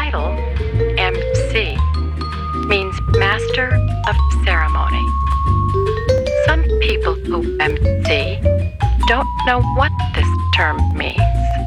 title, MC, means Master of Ceremony. Some people who MC don't know what this term means.